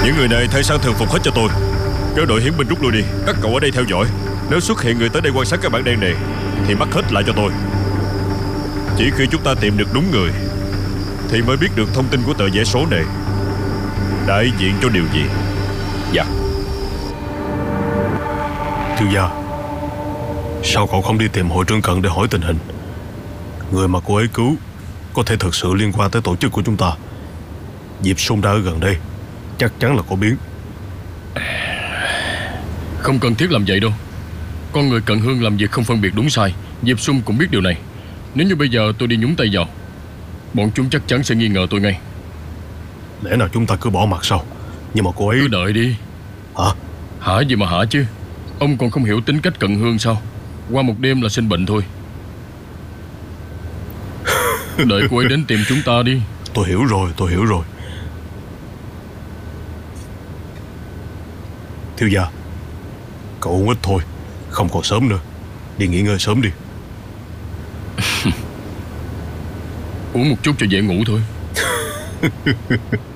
Những người này thay sang thường phục hết cho tôi. Kêu đội hiến binh rút lui đi. Các cậu ở đây theo dõi. Nếu xuất hiện người tới đây quan sát cái bảng đen này thì bắt hết lại cho tôi. Chỉ khi chúng ta tìm được đúng người thì mới biết được thông tin của tờ vé số này đại diện cho điều gì. Dạ. Thiếu gia, sao cậu không đi tìm hội trưởng Cận để hỏi tình hình? Người mà cô ấy cứu có thể thực sự liên quan tới tổ chức của chúng ta. Diệp Sung đã ở gần đây, chắc chắn là có biến. Không cần thiết làm vậy đâu. Con người Cận Hương làm việc không phân biệt đúng sai. Diệp Sung cũng biết điều này. Nếu như bây giờ tôi đi nhúng tay vào, bọn chúng chắc chắn sẽ nghi ngờ tôi ngay. Lẽ nào chúng ta cứ bỏ mặt sao? Nhưng mà cô ấy... Cứ đợi đi. Hả? Hả gì mà hả chứ? Ông còn không hiểu tính cách Cận Hương sao? Qua một đêm là sinh bệnh thôi. Đợi cô ấy đến tìm chúng ta đi. Tôi hiểu rồi. Thiếu gia, cậu uống ít thôi, không còn sớm nữa. Đi nghỉ ngơi sớm đi. Uống một chút cho dễ ngủ thôi.